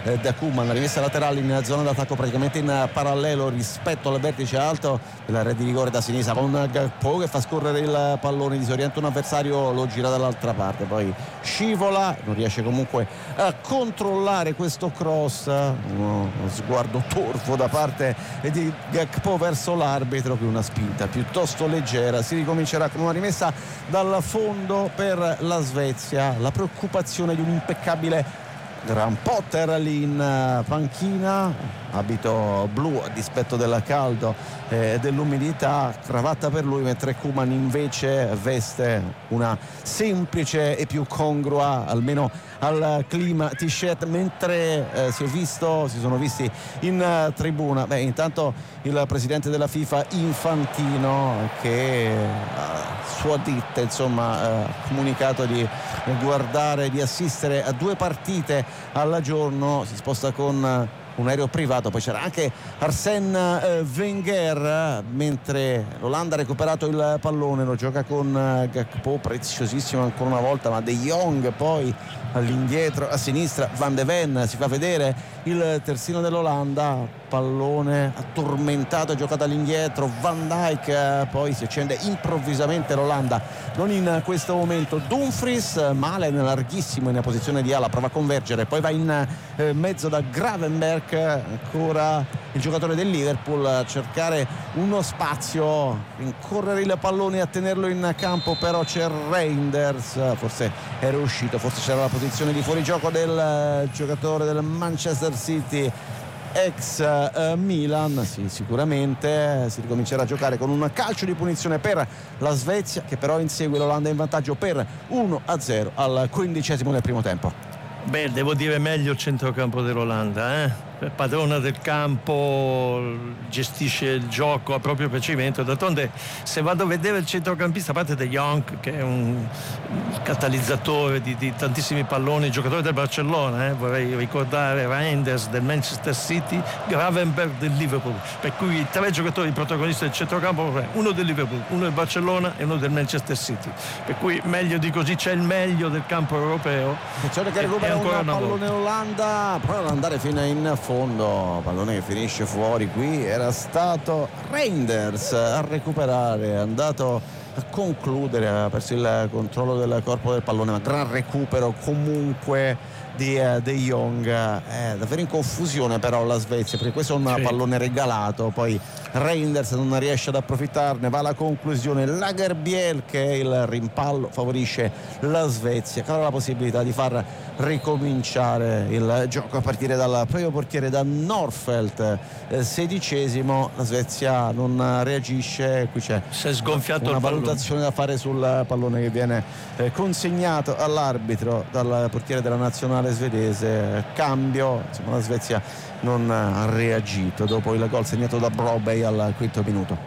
da Koeman. La rimessa laterale in zona d'attacco praticamente in parallelo rispetto al vertice alto della rete di rigore da sinistra, con Gakpo che fa scorrere il pallone, disorienta un avversario, lo gira dall'altra parte, poi scivola, non riesce comunque a controllare questo cross, uno sguardo torvo da parte di Gakpo verso l'arbitro, che una spinta piuttosto leggera. Si ricomincerà con una rimessa dal fondo per la Svezia. La preoccupazione di un impeccabile Graham Potter lì in panchina, abito blu a dispetto del caldo e dell'umidità, cravatta per lui, mentre Koeman invece veste una semplice e più congrua, almeno al clima, t-shirt, mentre si sono visti in tribuna. Intanto il presidente della FIFA Infantino, che sua ditta ha comunicato di guardare, di assistere a 2 partite al giorno, si sposta con un aereo privato. Poi c'era anche Arsène Wenger, mentre l'Olanda ha recuperato il pallone, lo gioca con Gakpo, preziosissimo ancora una volta, ma De Jong poi all'indietro a sinistra, Van de Ven si fa vedere, il terzino dell'Olanda, pallone addormentato, giocato all'indietro, Van Dijk, poi si accende improvvisamente l'Olanda, non in questo momento. Dumfries, Malen larghissimo in posizione di ala, prova a convergere, poi va in mezzo da Gravenberch, ancora il giocatore del Liverpool a cercare uno spazio, rincorrere il pallone e a tenerlo in campo, però c'è Reinders, forse era uscito, forse c'era la posizione di fuorigioco del giocatore del Manchester City ex Milan. Sì, sicuramente si ricomincerà a giocare con un calcio di punizione per la Svezia, che però insegue l'Olanda in vantaggio per 1-0 al 15° del primo tempo. Devo dire meglio il centrocampo dell'Olanda, padrona del campo, gestisce il gioco a proprio piacimento. D'altronde, se vado a vedere il centrocampista, a parte De Jong, che è un catalizzatore di tantissimi palloni, giocatore del Barcellona, vorrei ricordare Reinders del Manchester City, Gravenberch del Liverpool, per cui i 3 giocatori protagonisti del centrocampo, uno del Liverpool, uno del Barcellona e uno del Manchester City, per cui meglio di così, c'è il meglio del campo europeo. Attenzione che recupera un pallone Olanda, prova ad andare fino in fondo, pallone che finisce fuori. Qui era stato Reinders a recuperare, è andato a concludere, ha perso il controllo del corpo del pallone, ma gran recupero comunque di De Jong. Davvero in confusione però la Svezia, perché questo è un pallone regalato, poi Reinders non riesce ad approfittarne, va alla conclusione Lagerbielke, che il rimpallo favorisce la Svezia, che avrà la possibilità di far ricominciare il gioco a partire dal proprio portiere, da Norfeldt, 16°. La Svezia non reagisce, qui c'è si è sgonfiato una valutazione da fare sul pallone che viene consegnato all'arbitro dal portiere della nazionale svedese. Cambio, la Svezia non ha reagito dopo il gol segnato da Brobbey al 5° minuto.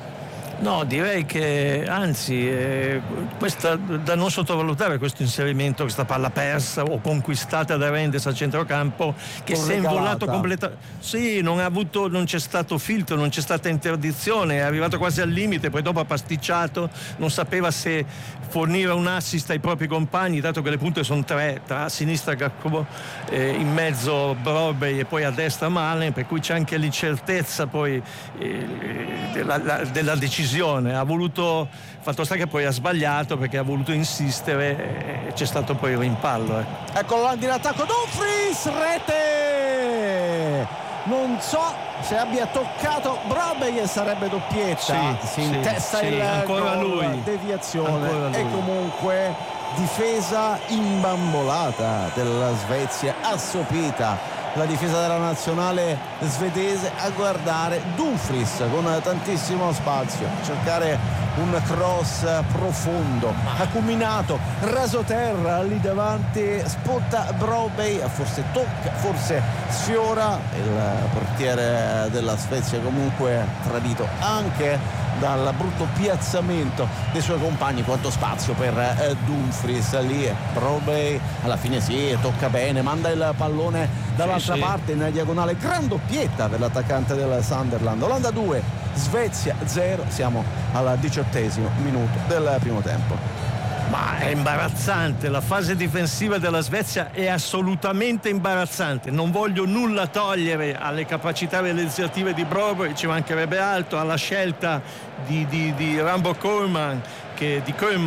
No, direi che anzi questa, da non sottovalutare questo inserimento, questa palla persa o conquistata da Reinders a centrocampo, che si è involato completamente. Sì, non c'è stato filtro, non c'è stata interdizione, è arrivato quasi al limite, poi dopo ha pasticciato, non sapeva se fornire un assist ai propri compagni, dato che le punte sono 3, tra a sinistra Gakpo, in mezzo Brobbey e poi a destra Malen, per cui c'è anche l'incertezza poi della decisione. Fatto sta che poi ha sbagliato perché ha voluto insistere e c'è stato poi il rimpallo. Ecco l'Olanda in attacco, Dumfries, rete, non so se abbia toccato Brobbey, che sarebbe doppietta, si intesta il ancora gol, lui, deviazione e comunque difesa imbambolata della Svezia, assopita la difesa della nazionale svedese a guardare Dumfries con tantissimo spazio, a cercare un cross profondo, acuminato, raso terra lì davanti, spotta Brobbey, forse tocca, forse sfiora, il portiere della Svezia comunque tradito anche dal brutto piazzamento dei suoi compagni. Quanto spazio per Dumfries lì, Brobbey alla fine tocca bene, manda il pallone dall'altra parte in diagonale, gran doppietta per l'attaccante del Sunderland. Olanda 2, Svezia 0, siamo al 18° minuto del primo tempo. Ma è imbarazzante, la fase difensiva della Svezia è assolutamente imbarazzante. Non voglio nulla togliere alle capacità realizzative di Broberg, ci mancherebbe altro, alla scelta di Rambo Koeman, che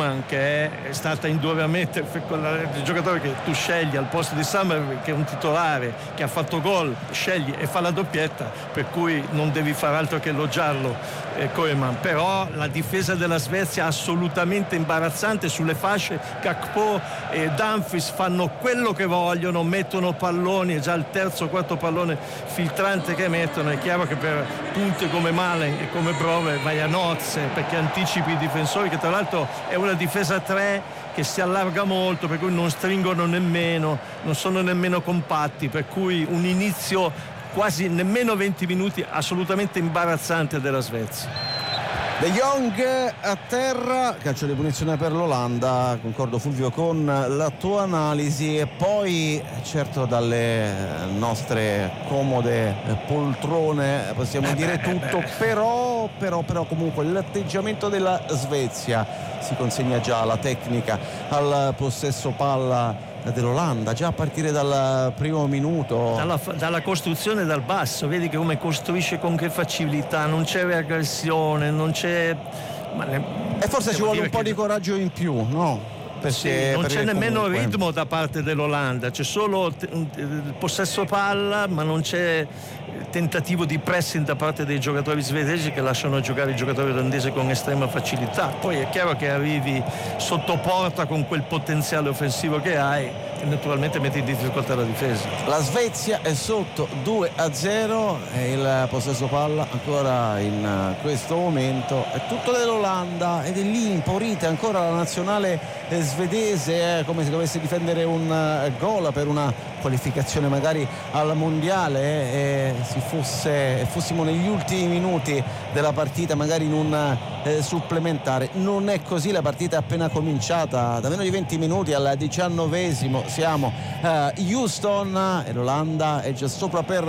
è stata indubbiamente il giocatore che tu scegli al posto di Summerville, che è un titolare che ha fatto gol, scegli e fa la doppietta, per cui non devi fare altro che elogiarlo, Koeman. Però la difesa della Svezia è assolutamente imbarazzante. Sulle fasce Gakpo e Dumfries fanno quello che vogliono, mettono palloni, è già il terzo o quarto pallone filtrante che mettono. È chiaro che per punti come Malen e come Broberg vai a nozze, perché anticipi i difensori, che tra l'altro è una difesa 3 che si allarga molto, per cui non stringono nemmeno, non sono nemmeno compatti, per cui un inizio quasi nemmeno 20 minuti assolutamente imbarazzante della Svezia. De Jong a terra, calcio di punizione per l'Olanda. Concordo, Fulvio, con la tua analisi. E poi certo dalle nostre comode poltrone possiamo dire tutto, però comunque l'atteggiamento della Svezia si consegna già alla tecnica, al possesso palla dell'Olanda già a partire dal primo minuto, dalla costruzione dal basso. Vedi che come costruisce, con che facilità, non c'è reaggressione, non c'è, e forse ci vuole un po' di coraggio in più, no? Perché non c'è nemmeno ritmo da parte dell'Olanda, c'è solo il possesso palla, ma non c'è tentativo di pressing da parte dei giocatori svedesi, che lasciano giocare i giocatori olandesi con estrema facilità. Poi è chiaro che arrivi sotto porta con quel potenziale offensivo che hai e naturalmente metti in difficoltà la difesa. La Svezia è sotto 2-0 e il possesso palla ancora in questo momento è tutto dell'Olanda, ed è lì imporita ancora la nazionale svedese, come se dovesse difendere un gol per una qualificazione magari al mondiale, e fossimo negli ultimi minuti della partita, magari in un supplementare. Non è così, la partita è appena cominciata, da meno di 20 minuti, al 19esimo siamo Houston e l'Olanda è già sopra per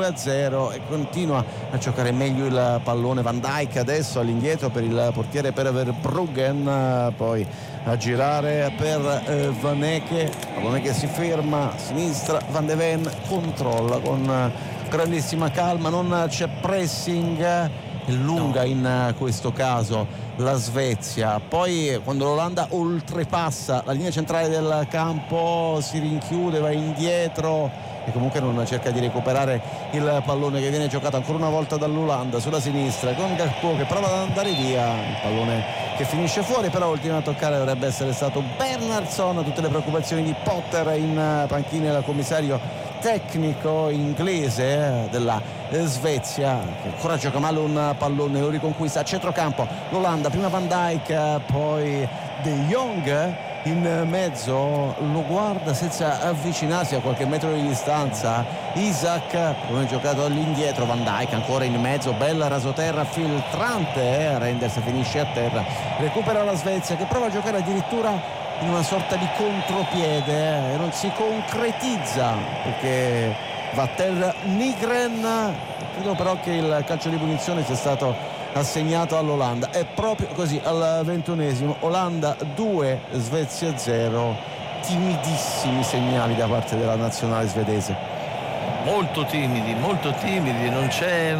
2-0 e continua a giocare meglio il pallone. Van Dijk adesso all'indietro per il portiere, per Verbruggen, poi a girare per Van Ecke, pallone che si ferma a sinistra, Van de Ven controlla con grandissima calma, non c'è pressing, è lunga in questo caso la Svezia. Poi quando l'Olanda oltrepassa la linea centrale del campo si rinchiude, va indietro e comunque non cerca di recuperare il pallone, che viene giocato ancora una volta dall'Olanda sulla sinistra con Gakpo che prova ad andare via, il pallone che finisce fuori, però ultimo a toccare dovrebbe essere stato Bernhardsson. Tutte le preoccupazioni di Potter in panchina, il commissario tecnico inglese della Svezia, che ancora gioca male un pallone, lo riconquista a centrocampo l'Olanda, prima Van Dijk, poi De Jong in mezzo, lo guarda senza avvicinarsi, a qualche metro di distanza Isaac, come giocato all'indietro, Van Dijk ancora in mezzo, bella rasoterra filtrante, Reinders finisce a terra, recupera la Svezia che prova a giocare addirittura in una sorta di contropiede e non si concretizza perché Valtteri Nygren. Credo però che il calcio di punizione sia stato assegnato all'Olanda. È proprio così, al 21esimo, Olanda 2, Svezia 0. Timidissimi segnali da parte della nazionale svedese, molto timidi, non c'è,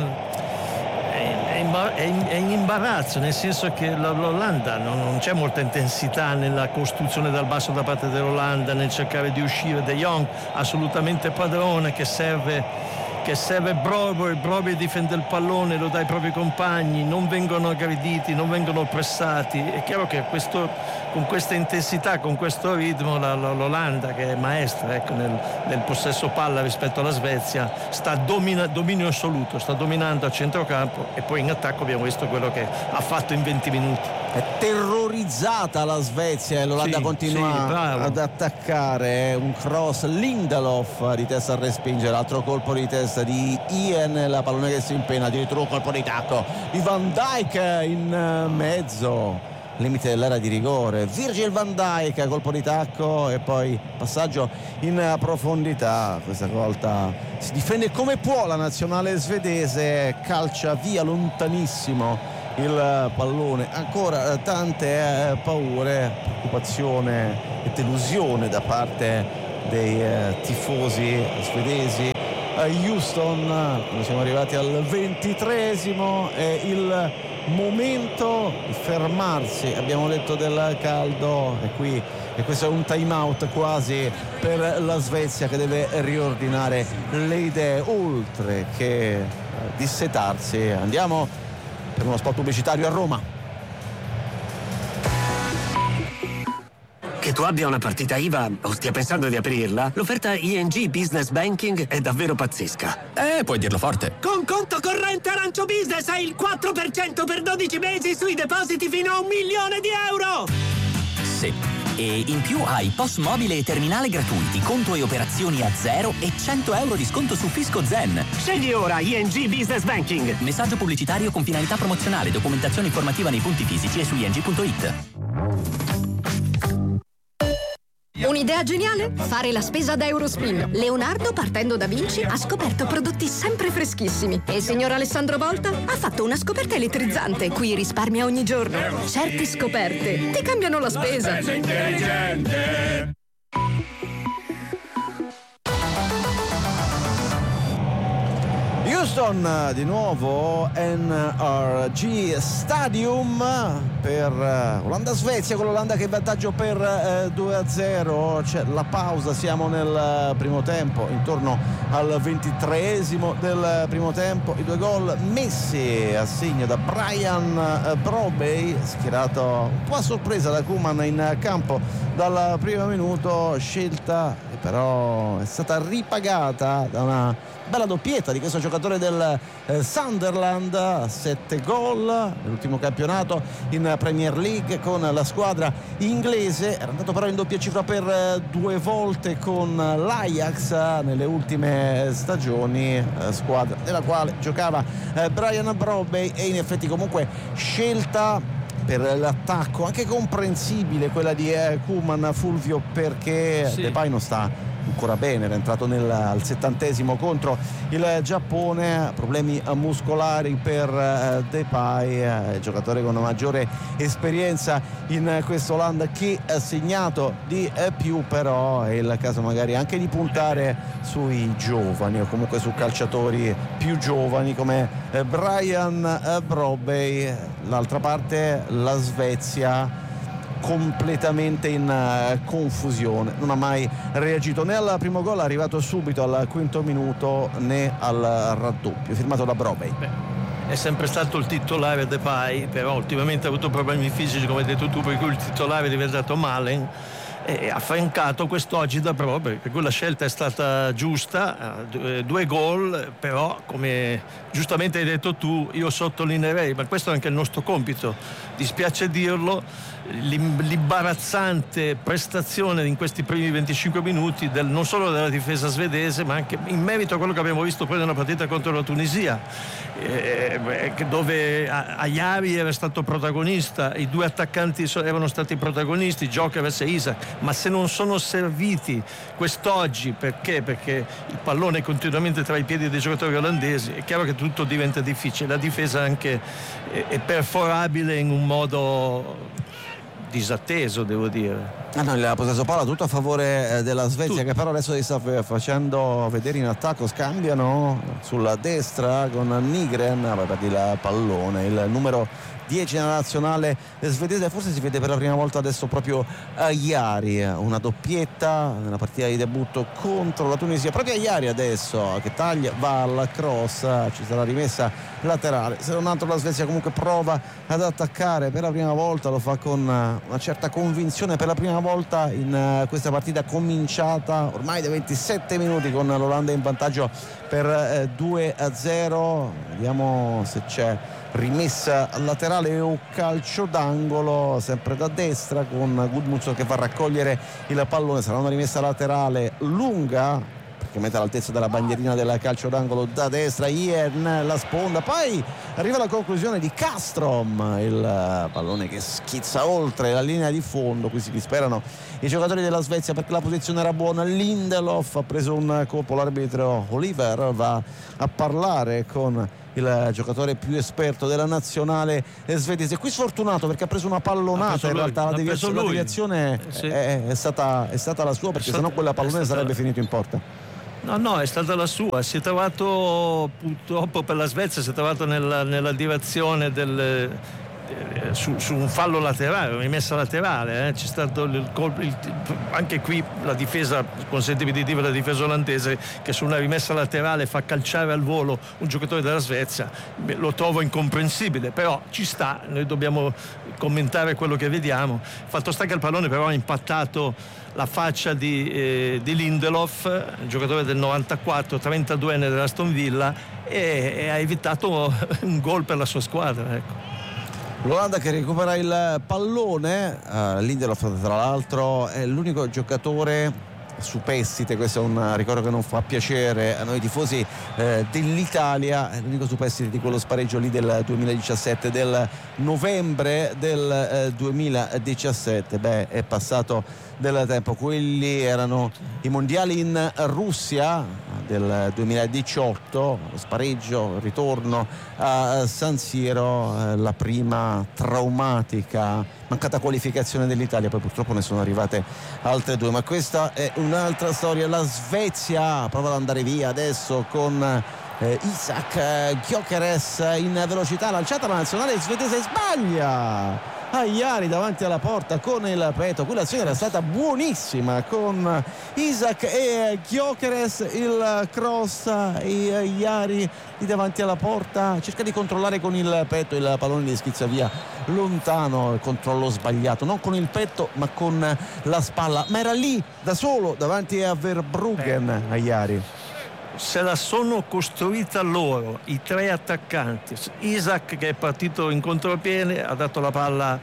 è in imbarazzo, nel senso che l'Olanda non c'è molta intensità nella costruzione dal basso da parte dell'Olanda, nel cercare di uscire. De Jong assolutamente padrone, che serve Broberg difende il pallone, lo dà ai propri compagni, non vengono aggrediti, non vengono pressati. È chiaro che con questa intensità, con questo ritmo, l'Olanda, che è maestra nel possesso palla rispetto alla Svezia, dominio assoluto, sta dominando a centrocampo, e poi in attacco abbiamo visto quello che ha fatto in 20 minuti. È terrorizzata la Svezia e l'Olanda continua ad attaccare. Un cross, Lindelof di testa a respingere, altro colpo di testa di Ian, la pallone che si impena, addirittura un colpo di tacco di Van Dijk in mezzo, limite dell'area di rigore. Virgil van Dijk, colpo di tacco e poi passaggio in profondità. Questa volta si difende come può la nazionale svedese, calcia via lontanissimo il pallone. Ancora tante paure, preoccupazione e delusione da parte dei tifosi svedesi. Houston, siamo arrivati al 23esimo, è il momento di fermarsi. Abbiamo detto del caldo e questo è un time out quasi per la Svezia, che deve riordinare le idee oltre che dissetarsi. Andiamo per uno spot pubblicitario a Roma. Che tu abbia una partita IVA o stia pensando di aprirla, l'offerta ING Business Banking è davvero pazzesca. Puoi dirlo forte. Con conto corrente Arancio Business hai il 4% per 12 mesi sui depositi fino a €1 milione. Sì. E in più hai POS mobile e terminale gratuiti, conto e operazioni a zero e €100 di sconto su Fisco Zen. Scegli ora ING Business Banking. Messaggio pubblicitario con finalità promozionale. Documentazione informativa nei punti fisici e su ing.it. Un'idea geniale? Fare la spesa da Eurospin. Leonardo, partendo da Vinci, ha scoperto prodotti sempre freschissimi. E il signor Alessandro Volta ha fatto una scoperta elettrizzante, cui risparmia ogni giorno. Certe scoperte ti cambiano la spesa. La spesa intelligente. Houston di nuovo, NRG Stadium per Olanda-Svezia, con l'Olanda che è in vantaggio per 2-0. C'è la pausa, siamo nel primo tempo, intorno al 23esimo del primo tempo. I 2 gol messi a segno da Brian Brobey, schierato un po' a sorpresa da Koeman in campo dal primo minuto, scelta che però è stata ripagata da una bella doppietta di questo giocatore del Sunderland. 7 gol nell'ultimo campionato in Premier League con la squadra inglese. Era andato però in doppia cifra per 2 volte con l'Ajax nelle ultime stagioni, squadra nella quale giocava Brian Brobey. E in effetti comunque scelta per l'attacco anche comprensibile quella di Koeman, Fulvio, perché sì, Depay non sta ancora bene, era entrato al 70esimo contro il Giappone. Problemi muscolari per Depay, giocatore con maggiore esperienza in questo Olanda che ha segnato di più, però è il caso magari anche di puntare sui giovani o comunque su calciatori più giovani come Brian Brobey. L'altra parte la Svezia completamente in confusione, non ha mai reagito né al primo gol arrivato subito al quinto minuto né al raddoppio firmato da Brobey. È sempre stato il titolare Depay, però ultimamente ha avuto problemi fisici, come hai detto tu, per cui il titolare è diventato Malen e affiancato quest'oggi da Brobey, per cui la scelta è stata giusta. 2 gol, però come giustamente hai detto tu, io sottolineerei, ma questo è anche il nostro compito, dispiace dirlo, l'imbarazzante prestazione in questi primi 25 minuti non solo della difesa svedese, ma anche in merito a quello che abbiamo visto poi nella partita contro la Tunisia, dove Ayari era stato protagonista, i 2 attaccanti erano stati protagonisti, Gyökeres e Isak, ma se non sono serviti quest'oggi perché il pallone è continuamente tra i piedi dei giocatori olandesi, è chiaro che tutto diventa difficile. La difesa anche è perforabile in un modo disatteso, devo dire. Il possesso palla tutto a favore della Svezia, che però adesso si sta facendo vedere in attacco. Scambiano sulla destra con Nygren, perdi il pallone, il numero 10 nella nazionale svedese. Forse si vede per la prima volta adesso proprio Ayari, una doppietta nella partita di debutto contro la Tunisia. Proprio Ayari adesso che taglia, va al cross, ci sarà rimessa laterale. Se non altro la Svezia comunque prova ad attaccare per la prima volta, lo fa con una certa convinzione per la prima volta in questa partita cominciata ormai da 27 minuti con l'Olanda in vantaggio per 2-0. Vediamo se c'è rimessa laterale o calcio d'angolo, sempre da destra con Gudmundsson che va a raccogliere il pallone. Sarà una rimessa laterale lunga, praticamente all'altezza della bandierina del calcio d'angolo da destra. Ian la sponda, poi arriva la conclusione di Castrom, il pallone che schizza oltre la linea di fondo. Qui si disperano i giocatori della Svezia perché la posizione era buona. Lindelof ha preso un colpo, l'arbitro Oliver va a parlare con il giocatore più esperto della nazionale svedese. Qui sfortunato perché ha preso una pallonata, in realtà la deviazione è stata la sua, perché sennò quella pallone sarebbe finito in porta. No, è stata la sua. Si è trovato, purtroppo per la Svezia, si è trovato nella direzione su un fallo laterale, rimessa laterale, c'è stato anche qui la difesa, consentimi di dire, la difesa olandese, che su una rimessa laterale fa calciare al volo un giocatore della Svezia. Lo trovo incomprensibile, però ci sta, noi dobbiamo commentare quello che vediamo. Fatto sta che il pallone però ha impattato la faccia di Lindelof, giocatore del 94, 32enne dell'Aston Villa, e ha evitato un gol per la sua squadra, ecco. L'Olanda che recupera il pallone, Lindelof tra l'altro è l'unico giocatore superstite, questo è un ricordo che non fa piacere a noi tifosi dell'Italia, è l'unico superstite di quello spareggio lì del 2017, del novembre del 2017. È passato del tempo, quelli erano i mondiali in Russia del 2018, lo spareggio, il ritorno a San Siro, la prima traumatica mancata qualificazione dell'Italia, poi purtroppo ne sono arrivate altre due, ma questa è un'altra storia. La Svezia prova ad andare via adesso con Isak Gyökeres in velocità, lanciata la nazionale svedese, sbaglia Ajari davanti alla porta con il petto. Qui l'azione era stata buonissima con Isak e Gyökeres, il cross, e Ajari lì davanti alla porta cerca di controllare con il petto, il pallone gli schizza via lontano, il controllo sbagliato, non con il petto ma con la spalla, ma era lì da solo davanti a Verbruggen. Ajari se la sono costruita loro, i tre attaccanti. Isak, che è partito in contropiede, ha dato la palla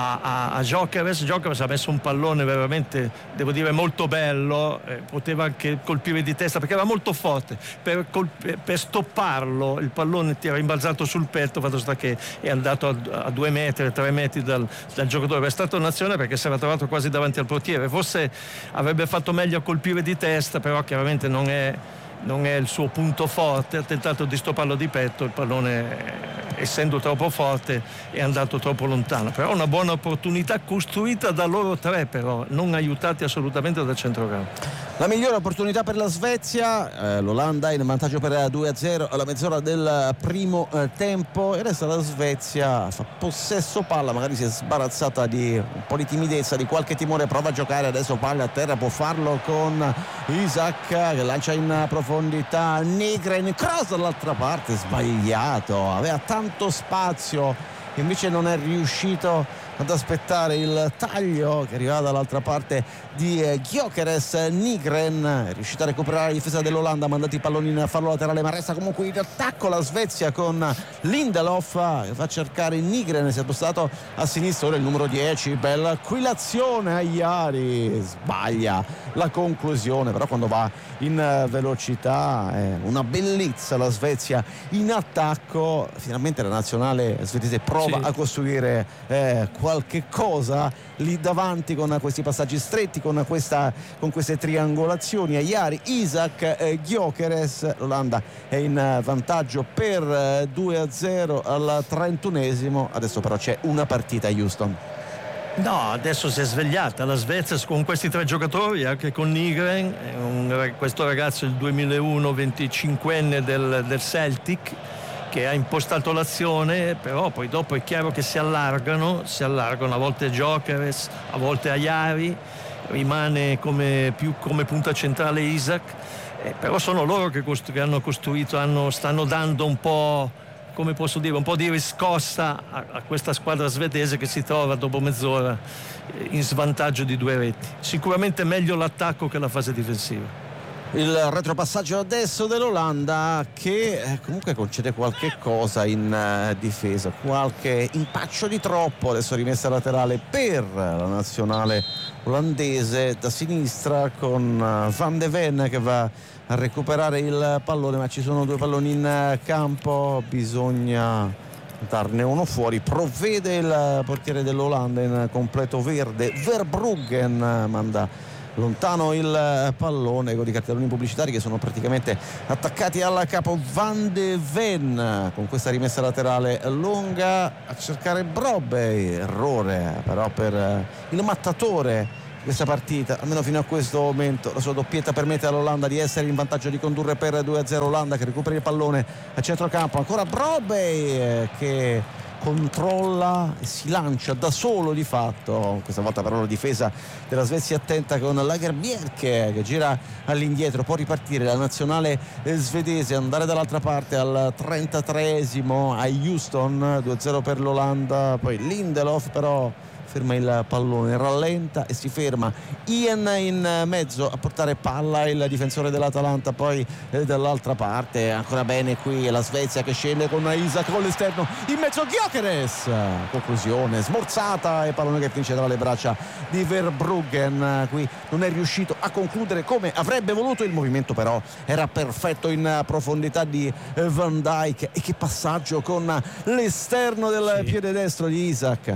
a Gyökeres. Gyökeres ha messo un pallone veramente, devo dire, molto bello, poteva anche colpire di testa perché era molto forte. Per stopparlo il pallone ti era rimbalzato sul petto, fatto sta che è andato a 2 metri, 3 metri dal giocatore. È stata un'azione perché si era trovato quasi davanti al portiere, forse avrebbe fatto meglio a colpire di testa, però chiaramente non è il suo punto forte. Ha tentato di stopparlo di petto, il pallone, essendo troppo forte, è andato troppo lontano. Però una buona opportunità costruita da loro tre, però non aiutati assolutamente dal centrocampo. La migliore opportunità per la Svezia, l'Olanda in vantaggio per 2-0 alla mezz'ora del primo tempo, e resta la Svezia, fa possesso palla, magari si è sbarazzata di un po' di timidezza, di qualche timore, prova a giocare adesso palla a terra, può farlo con Isak che lancia in profondità, Nygren, cross dall'altra parte, sbagliato, aveva tanto spazio, invece non è riuscito ad aspettare il taglio che arrivava dall'altra parte di Gyökeres. Nygren è riuscito a recuperare la difesa dell'Olanda, ha mandato i palloni in fallo laterale, ma resta comunque in attacco la Svezia con Lindelof che fa cercare Nygren, si è spostato a sinistra, ora il numero 10, bella qui l'azione, Ajari sbaglia la conclusione, però quando va in velocità è una bellezza la Svezia in attacco. Finalmente la nazionale svedese prova a costruire qualche cosa lì davanti con questi passaggi stretti, con queste triangolazioni. Ajari, Isak, Gyökeres. L'Olanda è in vantaggio per 2-0 al 31esimo. Adesso però c'è una partita a Houston. No, adesso si è svegliata la Svezia con questi tre giocatori, anche con Nygren, questo ragazzo il 2001, 25enne del Celtic, che ha impostato l'azione, però poi dopo è chiaro che si allargano, a volte Gyökeres, a volte Ajari, rimane come punta centrale Isak, però sono loro che hanno costruito, stanno dando un po', come posso dire, un po' di riscossa a questa squadra svedese che si trova dopo mezz'ora in svantaggio di 2 reti. Sicuramente meglio l'attacco che la fase difensiva. Il retropassaggio adesso dell'Olanda che comunque concede qualche cosa in difesa, qualche impaccio di troppo. Adesso rimessa laterale per la nazionale olandese da sinistra con Van de Ven che va a recuperare il pallone, ma ci sono due palloni in campo, bisogna darne uno fuori. Provvede il portiere dell'Olanda in completo verde, Verbruggen manda lontano il pallone con i cartelloni pubblicitari che sono praticamente attaccati alla capo. Van de Ven con questa rimessa laterale lunga a cercare Brobbey, errore però per il mattatore questa partita, almeno fino a questo momento. La sua doppietta permette all'Olanda di essere in vantaggio, di condurre per 2-0. Olanda che recupera il pallone a centrocampo, ancora Brobbey che controlla e si lancia da solo di fatto, questa volta però la difesa della Svezia attenta con Lagerbjerke che gira all'indietro. Può ripartire la nazionale svedese, andare dall'altra parte al 33esimo a Houston, 2-0 per l'Olanda. Poi Lindelof però ferma il pallone, rallenta e si ferma. Ian in mezzo a portare palla il difensore dell'Atalanta. Poi dall'altra parte ancora bene qui la Svezia che scende con Isak con l'esterno, in mezzo Gyökeres, conclusione smorzata e pallone che finisce tra le braccia di Verbruggen. Qui non è riuscito a concludere come avrebbe voluto, il movimento però era perfetto in profondità di Van Dijk. E che passaggio con l'esterno del piede destro di Isak,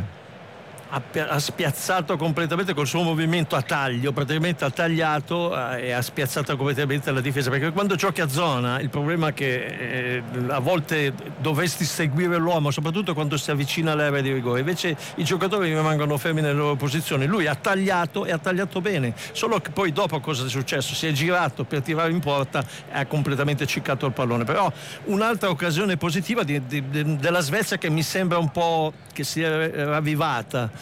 ha spiazzato completamente col suo movimento a taglio, praticamente ha tagliato e ha spiazzato completamente la difesa, perché quando giochi a zona il problema è che a volte dovresti seguire l'uomo, soprattutto quando si avvicina all'area di rigore, invece i giocatori rimangono fermi nelle loro posizioni. Lui ha tagliato e ha tagliato bene, solo che poi dopo cosa è successo? Si è girato per tirare in porta e ha completamente ciccato il pallone. Però un'altra occasione positiva della Svezia che mi sembra un po' che si è ravvivata,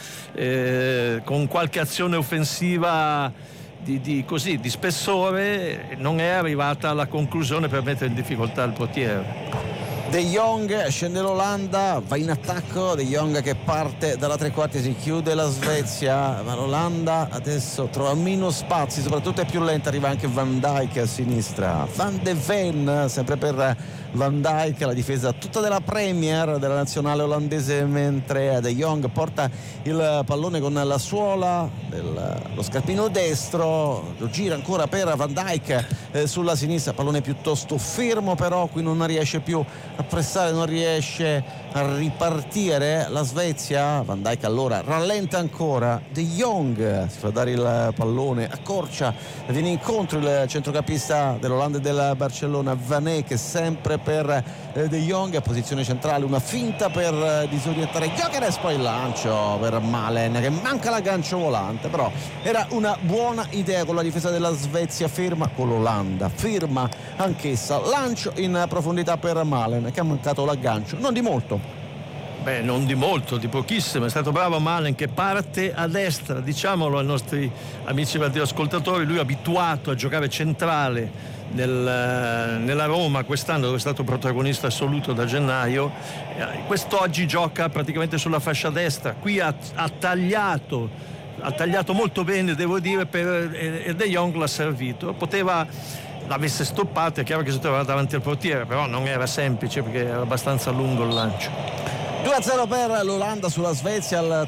con qualche azione offensiva di spessore, non è arrivata alla conclusione per mettere in difficoltà il portiere. De Jong, scende l'Olanda, va in attacco. De Jong che parte dalla tre quarti, si chiude la Svezia, ma l'Olanda adesso trova meno spazi, soprattutto è più lenta. Arriva anche Van Dijk a sinistra, Van de Ven sempre per Van Dijk, la difesa tutta della Premier della nazionale olandese, mentre De Jong porta il pallone con la suola dello scarpino destro, lo gira ancora per Van Dijk sulla sinistra, pallone piuttosto fermo, però qui non riesce più a pressare, non riesce a ripartire la Svezia. Van Dijk allora rallenta ancora, De Jong si fa dare il pallone, accorcia, viene incontro il centrocampista dell'Olanda e del Barcellona, Vané, che sempre per De Jong a posizione centrale, una finta per disorientare Gyökeres, poi il lancio per Malen che manca l'aggancio volante, però era una buona idea con la difesa della Svezia ferma, con l'Olanda ferma anch'essa, lancio in profondità per Malen che ha mancato l'aggancio, non di molto. Beh, non di molto, di pochissimo. È stato bravo Malen che parte a destra, diciamolo ai nostri amici radioascoltatori, lui è abituato a giocare centrale nella Roma quest'anno, dove è stato protagonista assoluto da gennaio. Quest'oggi gioca praticamente sulla fascia destra, qui ha tagliato molto bene, devo dire, e De Jong l'ha servito. L'avesse stoppato, è chiaro che si trovava davanti al portiere, però non era semplice perché era abbastanza lungo il lancio. 2-0 per l'Olanda sulla Svezia al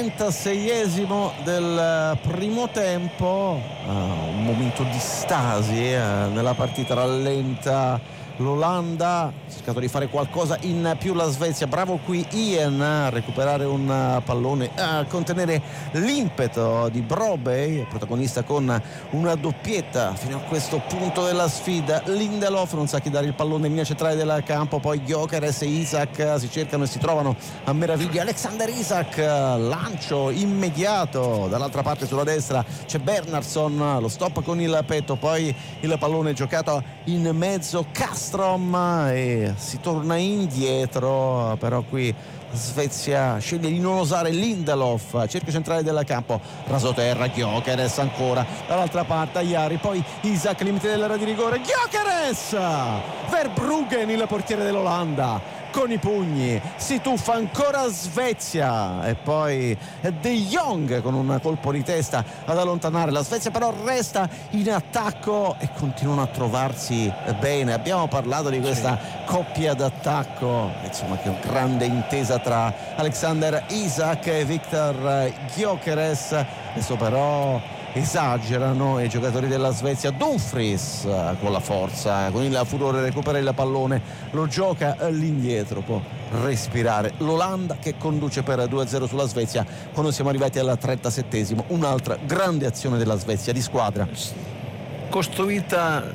36esimo del primo tempo. Un momento di stasi nella partita, rallenta l'Olanda, ha cercato di fare qualcosa in più la Svezia, bravo qui Ian a recuperare un pallone, a contenere l'impeto di Brobbey, protagonista con una doppietta fino a questo punto della sfida. Lindelof non sa chi dare il pallone in linea centrale del campo, poi Gyökeres e Isak si cercano e si trovano a meraviglia. Alexander Isak, lancio immediato dall'altra parte sulla destra, c'è Bernhardsson, lo stop con il petto, poi il pallone giocato in mezzo, Castrom, e si torna indietro, però qui Svezia sceglie di non osare. Lindelof, cerchio centrale del campo, rasoterra, Gyökeres ancora dall'altra parte, Ajari, poi Isak, limite dell'area di rigore, Gyökeres, Verbruggen il portiere dell'Olanda con i pugni, si tuffa ancora Svezia e poi De Jong con un colpo di testa ad allontanare la Svezia, però resta in attacco e continuano a trovarsi bene. Abbiamo parlato di questa coppia d'attacco, insomma, che è una grande intesa tra Alexander Isak e Viktor Gyökeres. Adesso però esagerano i giocatori della Svezia. Dumfries con la forza, con il furore recupera il pallone, lo gioca all'indietro, può respirare l'Olanda che conduce per 2-0 sulla Svezia quando siamo arrivati al 37esimo. Un'altra grande azione della Svezia di squadra, costruita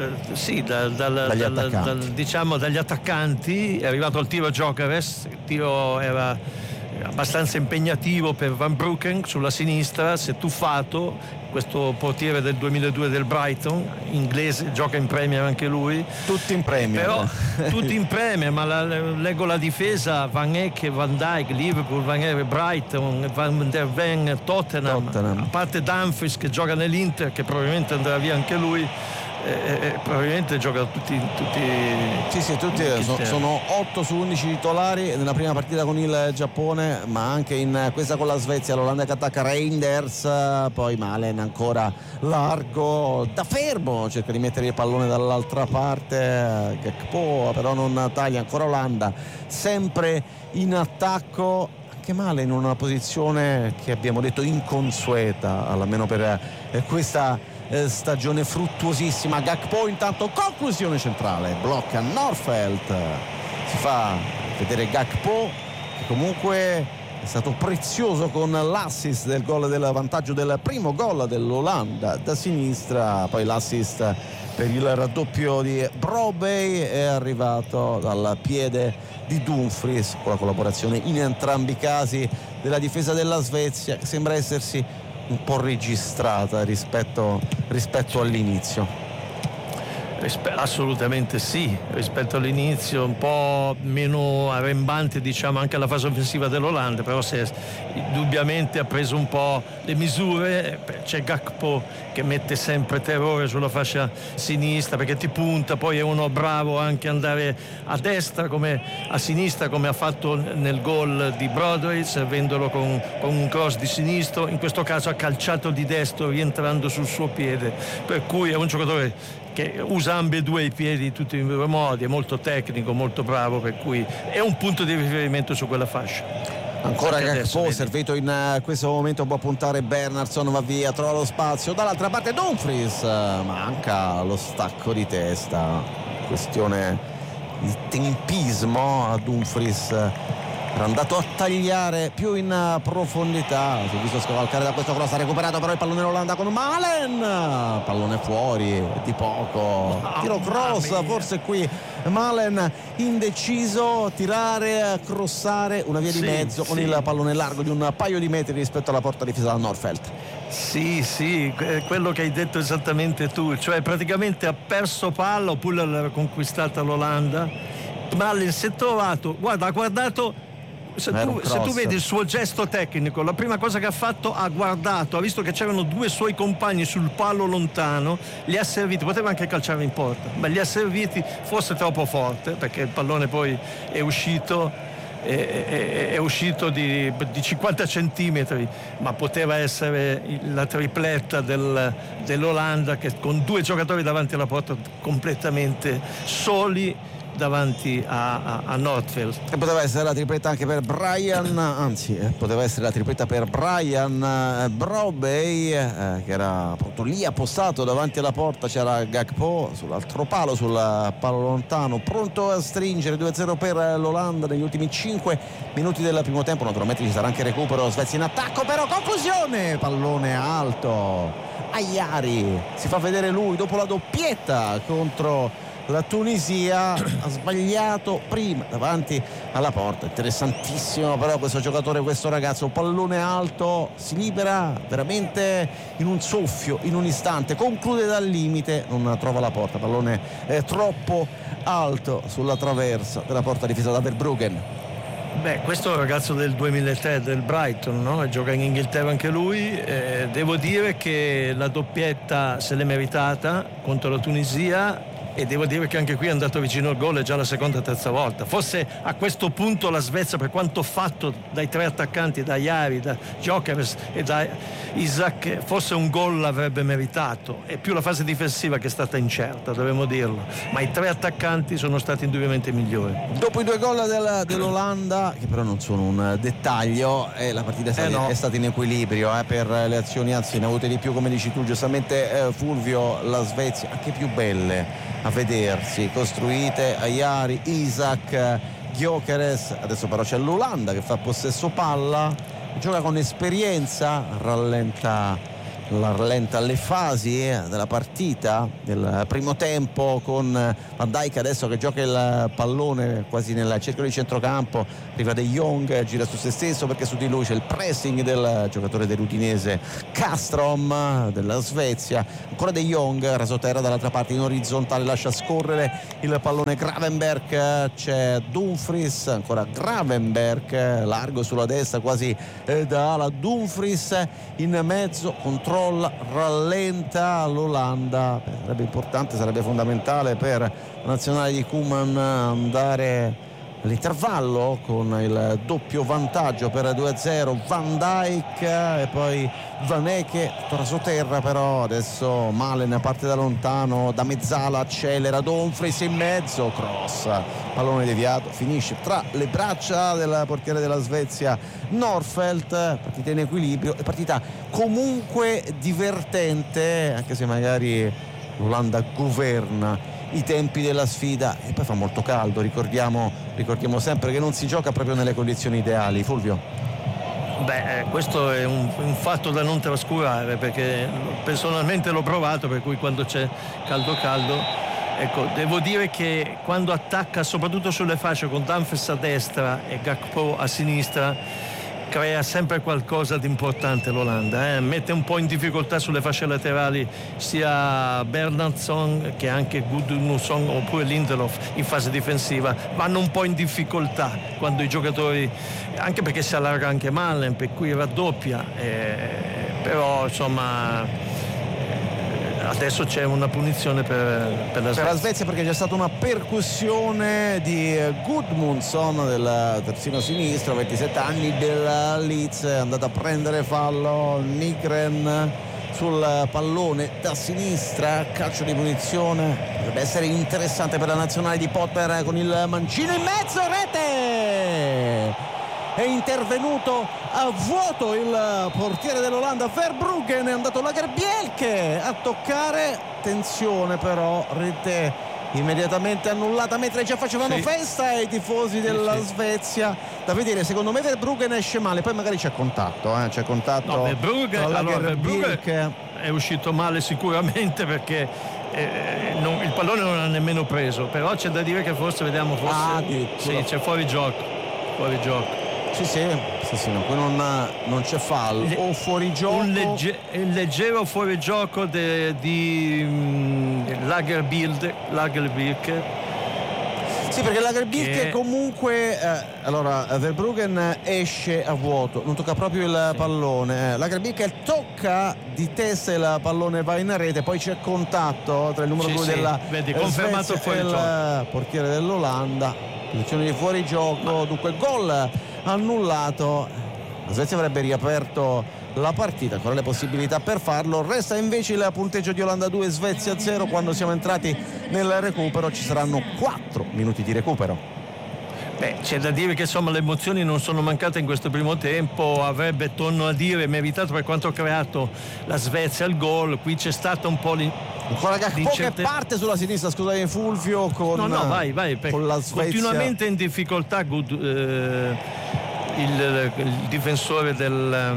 dagli attaccanti. È arrivato al tiro Gyökeres, il tiro era abbastanza impegnativo per Van Broeken sulla sinistra, si è tuffato. Questo portiere del 2002 del Brighton, inglese, gioca in Premier anche lui. Tutti in Premier. Però tutti in Premier, ma leggo la difesa: Van Eyck, Van Dijk, Liverpool, Van Eyck, Brighton, Van der Ven, Tottenham. A parte Dumfries che gioca nell'Inter, che probabilmente andrà via anche lui. Probabilmente gioca tutti sono 8 su 11 titolari nella prima partita con il Giappone, ma anche in questa con la Svezia. L'Olanda che attacca Reinders, poi Malen ancora largo da fermo, cerca di mettere il pallone dall'altra parte, Gakpo però non taglia, ancora Olanda sempre in attacco, anche Malen in una posizione che abbiamo detto inconsueta, almeno per questa stagione fruttuosissima. Gakpo intanto, conclusione centrale, blocca Nordfeldt, si fa vedere Gakpo che comunque è stato prezioso con l'assist del gol, del vantaggio del primo gol dell'Olanda da sinistra. Poi l'assist per il raddoppio di Brobbey è arrivato dal piede di Dumfries, con la collaborazione in entrambi i casi della difesa della Svezia, che sembra essersi un po' registrata rispetto all'inizio. Assolutamente sì, rispetto all'inizio un po' meno arrembante, diciamo, anche la fase offensiva dell'Olanda, però se indubbiamente ha preso un po' le misure. C'è Gakpo che mette sempre terrore sulla fascia sinistra perché ti punta, poi è uno bravo anche andare a destra come a sinistra, come ha fatto nel gol di Broadway, servendolo con un cross di sinistro. In questo caso ha calciato di destro rientrando sul suo piede, per cui è un giocatore che usa ambedue i piedi in tutti i modi, è molto tecnico, molto bravo, per cui è un punto di riferimento su quella fascia. Ancora Gakpo servito in questo momento, può puntare Bernardsson, va via, trova lo spazio dall'altra parte Dumfries, manca lo stacco di testa, questione di tempismo. A Dumfries era andato a tagliare più in profondità, si è visto scavalcare da questo cross, ha recuperato però il pallone l'Olanda con Malen, pallone fuori di poco, tiro cross, forse qui Malen indeciso, tirare, crossare, una via di mezzo con il pallone largo di un paio di metri rispetto alla porta difesa da Nordfeldt. Sì, quello che hai detto esattamente tu, cioè praticamente ha perso palla oppure l'aveva conquistata l'Olanda. Malen si è trovato, ha guardato. Se tu vedi il suo gesto tecnico, la prima cosa che ha fatto, ha guardato, ha visto che c'erano due suoi compagni sul palo lontano, li ha serviti, poteva anche calciare in porta, ma li ha serviti, forse troppo forte perché il pallone poi è uscito di 50 centimetri, ma poteva essere la tripletta dell'Olanda, che con due giocatori davanti alla porta completamente soli davanti a Nordfeldt. E poteva essere la tripletta anche per poteva essere la tripletta per Brian Brobbey, che era proprio lì appostato davanti alla porta. C'era Gakpo sull'altro palo, sul palo lontano, pronto a stringere. 2-0 per l'Olanda negli ultimi 5 minuti del primo tempo. Naturalmente ci sarà anche recupero, Svezia in attacco, però conclusione, pallone alto. Ayari si fa vedere lui dopo la doppietta contro la Tunisia, ha sbagliato prima davanti alla porta. Interessantissimo però questo giocatore, questo ragazzo, pallone alto, si libera veramente in un soffio, in un istante, conclude dal limite, non trova la porta, pallone troppo alto sulla traversa della porta difesa da Verbruggen. Questo è un ragazzo del 2003 del Brighton, no? Gioca in Inghilterra anche lui. Devo dire che la doppietta se l'è meritata contro la Tunisia, e devo dire che anche qui è andato vicino al gol già la seconda o terza volta. Forse a questo punto la Svezia, per quanto fatto dai tre attaccanti, da Jari, da Gyökeres e da Isak, forse un gol l'avrebbe meritato. È più la fase difensiva che è stata incerta, dovremmo dirlo, ma i tre attaccanti sono stati indubbiamente migliori. Dopo i 2 gol dell'Olanda, che però non sono un dettaglio, la partita è stata in equilibrio per le azioni, anzi ne ha avute di più, come dici tu giustamente Fulvio. La Svezia anche più belle a vedersi, costruite Jari, Isak, Gyökeres. Adesso però c'è l'Olanda che fa possesso palla, gioca con esperienza, rallenta le fasi della partita del primo tempo, con Van Dijk adesso che gioca il pallone quasi nel cerchio di centrocampo, arriva De Jong, gira su se stesso perché su di lui c'è il pressing del giocatore dell'Udinese Kastrom della Svezia, ancora De Jong rasoterra dall'altra parte in orizzontale, lascia scorrere il pallone Gravenberch, c'è Dumfries, ancora Gravenberch largo sulla destra quasi da ala, Dumfries in mezzo, controlla, rallenta l'Olanda. Sarebbe importante, sarebbe fondamentale per la nazionale di Koeman andare all'intervallo con il doppio vantaggio per 2-0. Van Dijk e poi Vaneke torna sotterra, però adesso Malen parte da lontano, da mezzala accelera, Dumfries in mezzo, cross, pallone deviato, finisce tra le braccia del portiere della Svezia Norfeldt. Partita in equilibrio e partita comunque divertente, anche se magari l'Olanda governa i tempi della sfida e poi fa molto caldo, ricordiamo sempre che non si gioca proprio nelle condizioni ideali. Fulvio? Questo è un fatto da non trascurare, perché personalmente l'ho provato, per cui quando c'è caldo, ecco, devo dire che quando attacca soprattutto sulle fasce con Dumfries a destra e Gakpo a sinistra crea sempre qualcosa di importante l'Olanda, mette un po' in difficoltà sulle fasce laterali sia Bernhardsson che anche Gudmundsson oppure Lindelof in fase difensiva, vanno un po' in difficoltà quando i giocatori, anche perché si allarga anche Malen, per cui raddoppia, però insomma adesso c'è una punizione per la Svezia perché c'è stata una percussione di Gudmundsson del terzino sinistro, 27 anni, della Leeds, è andato a prendere fallo Nygren sul pallone da sinistra, calcio di punizione, potrebbe essere interessante per la nazionale di Potter con il mancino in mezzo, rete! È intervenuto a vuoto il portiere dell'Olanda Verbruggen, è andato Lagerbielke a toccare, attenzione però, rete immediatamente annullata mentre già facevano festa i tifosi della Svezia. Da vedere, secondo me Verbruggen esce male, poi magari c'è contatto Verbruggen è uscito male sicuramente, perché il pallone non l'ha nemmeno preso, però c'è da dire che forse c'è fuori gioco. Sì, no, qui non c'è fallo o fuorigioco. Un leggero fuorigioco di Lagerbielke. Sì, perché Lagerbielke comunque allora Verbruggen esce a vuoto, non tocca proprio il pallone, Lagerbielke tocca di testa, il pallone va in rete, poi c'è contatto tra il numero 2 della confermato Svezia e il portiere dell'Olanda, posizione di fuorigioco, dunque gol annullato. La Svezia avrebbe riaperto la partita, ancora le possibilità per farlo. Resta invece il punteggio di Olanda 2 Svezia 0. Quando siamo entrati nel recupero ci saranno 4 minuti di recupero. C'è da dire che insomma le emozioni non sono mancate in questo primo tempo, avrebbe, torno a dire, meritato per quanto ha creato la Svezia il gol. Qui c'è stato un po' ancora Gakpo che parte sulla sinistra, scusate Fulvio, con vai, con la Svezia continuamente in difficoltà il difensore della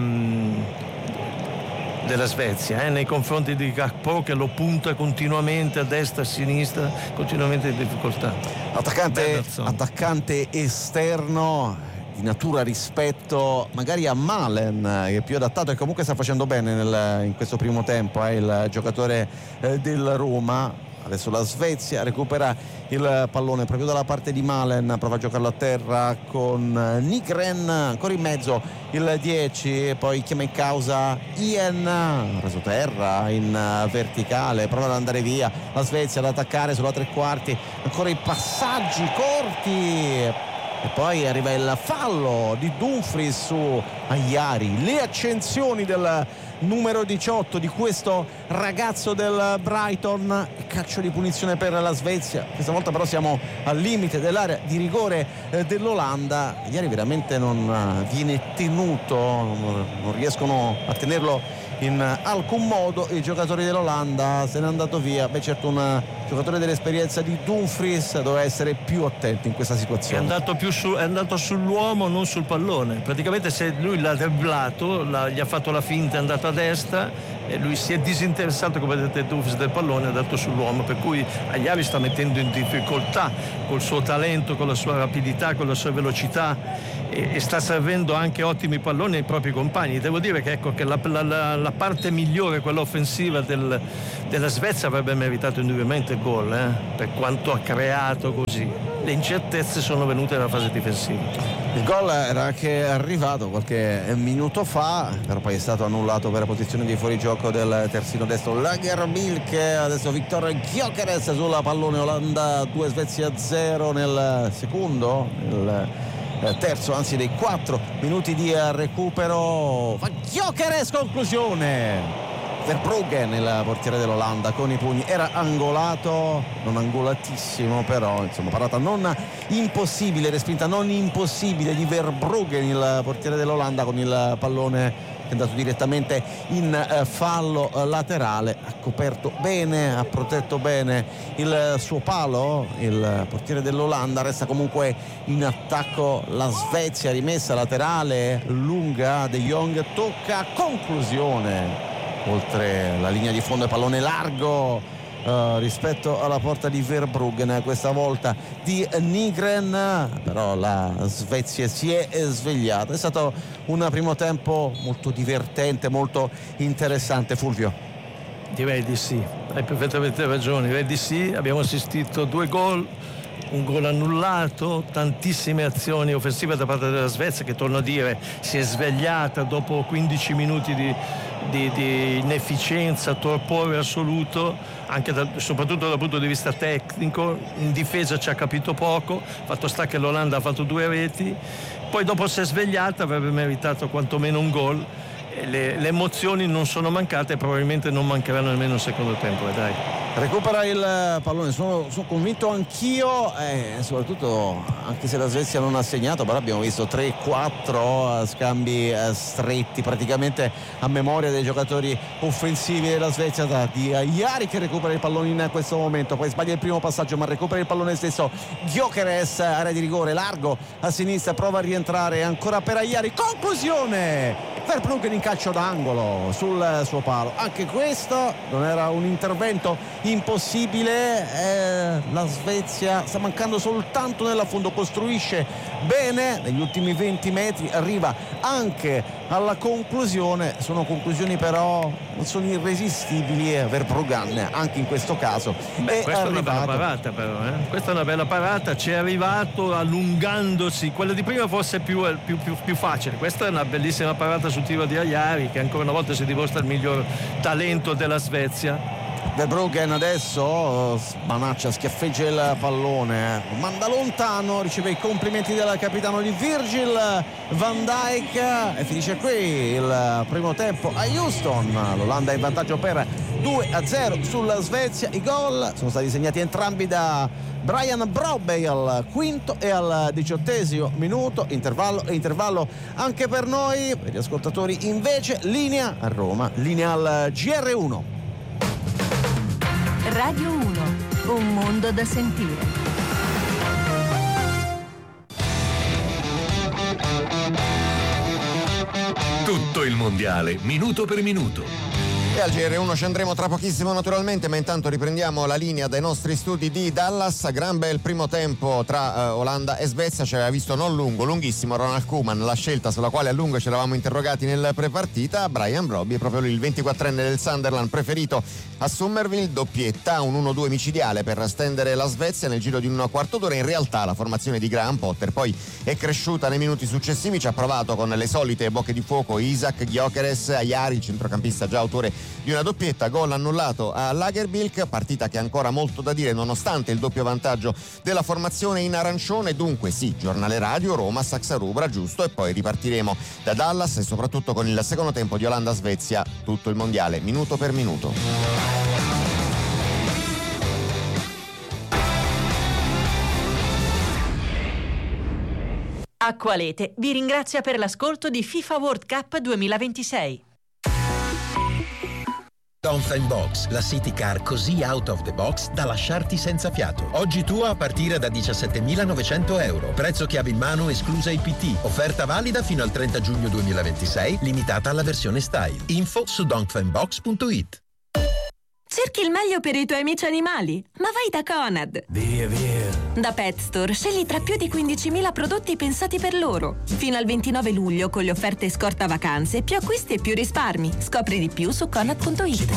Svezia nei confronti di Gakpo, che lo punta continuamente a destra, a sinistra, continuamente in difficoltà. Attaccante esterno di natura rispetto magari a Malen, che è più adattato e comunque sta facendo bene in questo primo tempo, il giocatore del Roma. Adesso la Svezia recupera il pallone proprio dalla parte di Malen, prova a giocarlo a terra con Nygren, ancora in mezzo il 10, poi chiama in causa Ian, reso terra in verticale, prova ad andare via la Svezia ad attaccare sulla tre quarti, ancora i passaggi corti e poi arriva il fallo di Dumfries su Agliari, le accensioni del numero 18 di questo ragazzo del Brighton, calcio di punizione per la Svezia. Questa volta però siamo al limite dell'area di rigore dell'Olanda. Ieri veramente non viene tenuto, non riescono a tenerlo in alcun modo i giocatori dell'Olanda. Se n'è andato via, certo un giocatore dell'esperienza di Dumfries doveva essere più attento in questa situazione. È andato sull'uomo, non sul pallone. Praticamente se lui l'ha dribblato, gli ha fatto la finta, è andato a destra e lui si è disinteressato, come detto Dumfries, del pallone, è andato sull'uomo, per cui Agliari sta mettendo in difficoltà col suo talento, con la sua rapidità, con la sua velocità e sta servendo anche ottimi palloni ai propri compagni. Devo dire che ecco che la parte migliore, quella offensiva della Svezia, avrebbe meritato indubbiamente il gol, per quanto ha creato così. Le incertezze sono venute dalla fase difensiva. Il gol era anche arrivato qualche minuto fa, però poi è stato annullato per posizione di fuorigioco del terzino destro Lagerbilk. Adesso Viktor Gyökeres sulla pallone, Olanda 2, Svezia 0 nel secondo, nel terzo anzi dei 4 minuti di recupero. Fa Gyökeres, conclusione. Verbruggen, il portiere dell'Olanda, con i pugni, era angolato, non angolatissimo, però insomma parata non impossibile, respinta non impossibile di Verbruggen, il portiere dell'Olanda, con il pallone che è andato direttamente in fallo laterale. Ha coperto bene, ha protetto bene il suo palo il portiere dell'Olanda. Resta comunque in attacco la Svezia, rimessa laterale lunga, De Jong tocca, conclusione oltre la linea di fondo, e pallone largo rispetto alla porta di Verbruggen, questa volta di Nygren, però la Svezia si è svegliata. È stato un primo tempo molto divertente, molto interessante. Fulvio? Direi di sì, hai perfettamente ragione, direi di sì. Abbiamo assistito a 2 gol, un gol annullato, tantissime azioni offensive da parte della Svezia, che torno a dire si è svegliata dopo 15 minuti di inefficienza, torpore assoluto, anche soprattutto dal punto di vista tecnico. In difesa ci ha capito poco, fatto sta che l'Olanda ha fatto 2 reti, poi dopo si è svegliata, avrebbe meritato quantomeno un gol. Le emozioni non sono mancate e probabilmente non mancheranno nemmeno il secondo tempo. Dai. Recupera il pallone, sono convinto anch'io, soprattutto anche se la Svezia non ha segnato, però abbiamo visto 3-4 scambi stretti praticamente a memoria dei giocatori offensivi della Svezia, di Agliari che recupera il pallone in questo momento, poi sbaglia il primo passaggio ma recupera il pallone stesso. Gyökeres, area di rigore, largo a sinistra, prova a rientrare ancora per Agliari, conclusione. Verbruggen in calcio d'angolo sul suo palo, anche questo non era un intervento impossibile. La Svezia sta mancando soltanto nell'affondo, costruisce bene negli ultimi 20 metri, arriva anche alla conclusione. Sono conclusioni però non sono irresistibili. Verbruggen anche in questo caso questa è una bella parata, però questa è una bella parata, ci è arrivato allungandosi. Quella di prima forse più facile, questa è una bellissima parata sul tiro di Agliari, che ancora una volta si dimostra il miglior talento della Svezia. Verbruggen adesso smanaccia, schiaffeggia il pallone, manda lontano, riceve i complimenti del capitano di Virgil van Dijk e finisce qui il primo tempo a Houston. L'Olanda è in vantaggio per 2-0 sulla Svezia. I gol sono stati segnati entrambi da Brian Brobey al quinto e al 18° minuto, intervallo anche per noi. Per gli ascoltatori invece linea a Roma, linea al GR1. Radio 1, un mondo da sentire. Tutto il mondiale, minuto per minuto. E al GR1 ci andremo tra pochissimo naturalmente, ma intanto riprendiamo la linea dai nostri studi di Dallas. Gran bel primo tempo tra Olanda e Svezia, ci aveva visto non lunghissimo Ronald Koeman, la scelta sulla quale a lungo ci eravamo interrogati nel prepartita. Brian Brobby è proprio lui, il 24enne del Sunderland, preferito a Somerville, doppietta, un 1-2 micidiale per stendere la Svezia nel giro di un quarto d'ora. In realtà la formazione di Graham Potter poi è cresciuta nei minuti successivi, ci ha provato con le solite bocche di fuoco Isaac, Gyökeres, Ajari, centrocampista già autore di una doppietta, gol annullato a Lagerbilk, partita che ha ancora molto da dire nonostante il doppio vantaggio della formazione in arancione. Dunque sì, giornale radio, Roma, Saxa Rubra, giusto, e poi ripartiremo da Dallas e soprattutto con il secondo tempo di Olanda-Svezia, tutto il mondiale minuto per minuto. Acqualete vi ringrazia per l'ascolto di FIFA World Cup 2026. Dongfeng Box, la city car così out of the box da lasciarti senza fiato. Oggi tua a partire da 17.900 euro. Prezzo chiave in mano esclusa IPT. Offerta valida fino al 30 giugno 2026, limitata alla versione style. Info su dongfengbox.it. Cerchi il meglio per i tuoi amici animali? Ma vai da Conad! Via, via! Da Pet Store scegli tra più di 15.000 prodotti pensati per loro. Fino al 29 luglio con le offerte scorta vacanze, più acquisti e più risparmi. Scopri di più su Conad.it.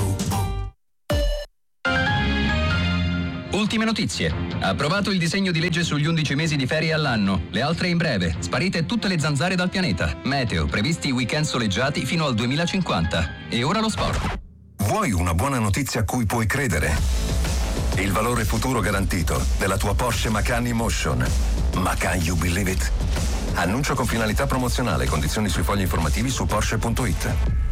Ultime notizie. Approvato il disegno di legge sugli 11 mesi di ferie all'anno. Le altre in breve. Sparite tutte le zanzare dal pianeta. Meteo. Previsti weekend soleggiati fino al 2050. E ora lo sport. Vuoi una buona notizia a cui puoi credere? Il valore futuro garantito della tua Porsche Macan E-Motion. Ma can you believe it? Annuncio con finalità promozionale. Condizioni sui fogli informativi su Porsche.it.